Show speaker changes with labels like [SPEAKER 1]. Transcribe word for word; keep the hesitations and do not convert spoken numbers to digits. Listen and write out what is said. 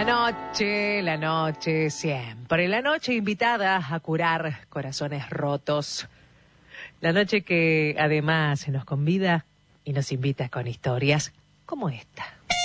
[SPEAKER 1] La noche, la noche, siempre. La noche invitada a curar corazones rotos. La noche que además nos convida y nos invita con historias como esta.